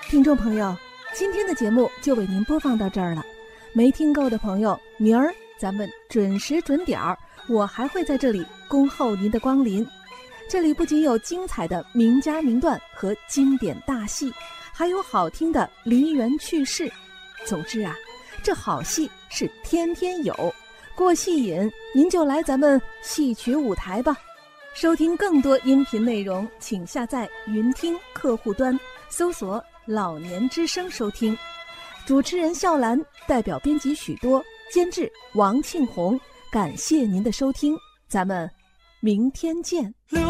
听众朋友，今天的节目就为您播放到这儿了。没听够的朋友，明儿咱们准时准点儿，我还会在这里恭候您的光临。这里不仅有精彩的名家名段和经典大戏，还有好听的梨园趣事。总之啊，这好戏是天天有，过戏瘾您就来咱们戏曲舞台吧。收听更多音频内容，请下载云听客户端，搜索老年之声收听。主持人笑兰，代表编辑许多，监制王庆红，感谢您的收听，咱们明天见。